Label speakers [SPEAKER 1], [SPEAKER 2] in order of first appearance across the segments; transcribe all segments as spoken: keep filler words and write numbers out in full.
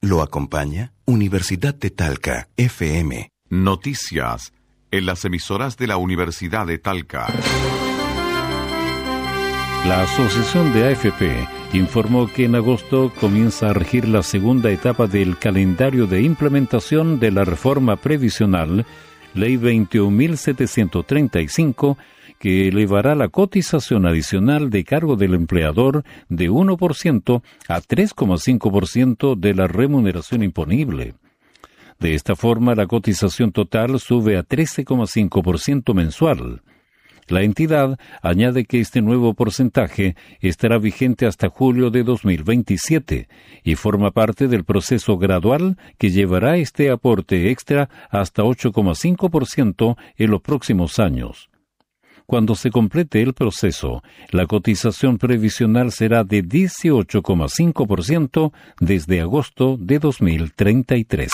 [SPEAKER 1] Lo acompaña Universidad de Talca, F M.
[SPEAKER 2] Noticias en las emisoras de la Universidad de Talca.
[SPEAKER 3] La Asociación de A F P informó que en agosto comienza a regir la segunda etapa del calendario de implementación de la reforma previsional, Ley veintiún mil setecientos treinta y cinco, que elevará la cotización adicional de cargo del empleador de uno por ciento a tres coma cinco por ciento de la remuneración imponible. De esta forma, la cotización total sube a trece coma cinco por ciento mensual. La entidad añade que este nuevo porcentaje estará vigente hasta julio de dos mil veintisiete y forma parte del proceso gradual que llevará este aporte extra hasta ocho coma cinco por ciento en los próximos años. Cuando se complete el proceso, la cotización previsional será de dieciocho coma cinco por ciento desde agosto de dos mil treinta y tres.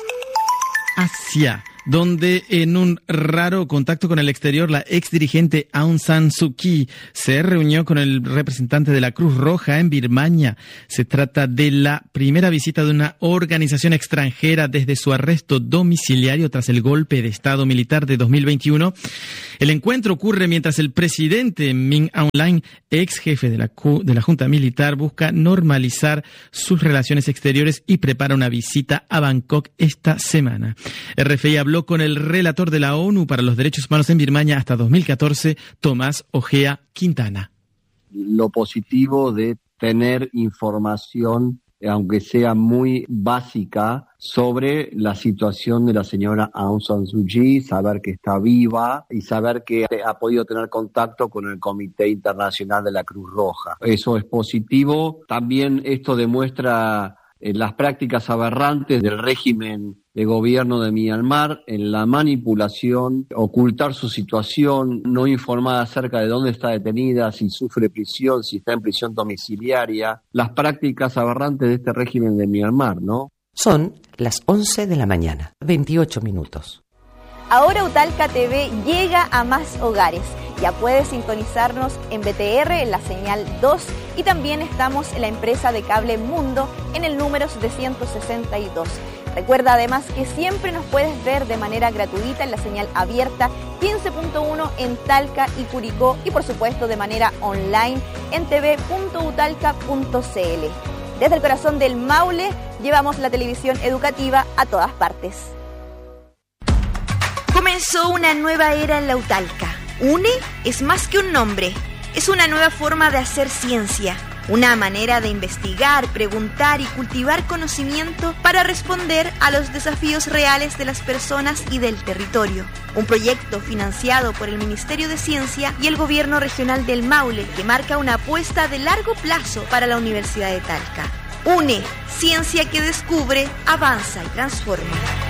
[SPEAKER 4] Asia, donde en un raro contacto con el exterior, la exdirigente Aung San Suu Kyi se reunió con el representante de la Cruz Roja en Birmania. Se trata de la primera visita de una organización extranjera desde su arresto domiciliario tras el golpe de Estado militar de dos mil veintiuno. El encuentro ocurre mientras el presidente Min Aung Hlaing, ex jefe de la, de la Junta Militar, busca normalizar sus relaciones exteriores y prepara una visita a Bangkok esta semana. R F I habló con el relator de la ONU para los Derechos Humanos en Birmania hasta dos mil catorce, Tomás Ojea Quintana.
[SPEAKER 5] Lo positivo de tener información, aunque sea muy básica, sobre la situación de la señora Aung San Suu Kyi, saber que está viva y saber que ha podido tener contacto con el Comité Internacional de la Cruz Roja. Eso es positivo. También esto demuestra eh, las prácticas aberrantes del régimen de gobierno de Myanmar en la manipulación, ocultar su situación, no informar acerca de dónde está detenida, si sufre prisión, si está en prisión domiciliaria, las prácticas aberrantes de este régimen de Myanmar, ¿no?
[SPEAKER 6] Son las once de la mañana, veintiocho minutos.
[SPEAKER 7] Ahora Utalca T V llega a más hogares. Ya puedes sintonizarnos en B T R en la señal dos y también estamos en la empresa de cable Mundo en el número setecientos sesenta y dos. Recuerda además que siempre nos puedes ver de manera gratuita en la señal abierta quince punto uno en Talca y Curicó y por supuesto de manera online en t v punto utalca punto c l. Desde el corazón del Maule llevamos la televisión educativa a todas partes.
[SPEAKER 8] Comenzó una nueva era en la Utalca. UNE es más que un nombre, es una nueva forma de hacer ciencia. Una manera de investigar, preguntar y cultivar conocimiento para responder a los desafíos reales de las personas y del territorio. Un proyecto financiado por el Ministerio de Ciencia y el Gobierno Regional del Maule que marca una apuesta de largo plazo para la Universidad de Talca. UNE, ciencia que descubre, avanza y transforma.